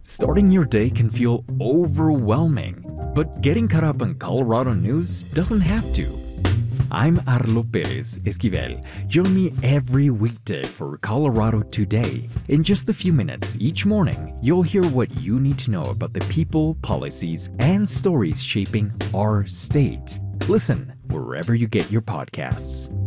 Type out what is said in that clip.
Starting your day can feel overwhelming, but getting caught up in Colorado news doesn't have to. I'm Arlo Perez Esquivel. Join me every weekday for Colorado Today. In just a few minutes each morning, you'll hear what you need to know about the people, policies, and stories shaping our state. Listen wherever you get your podcasts.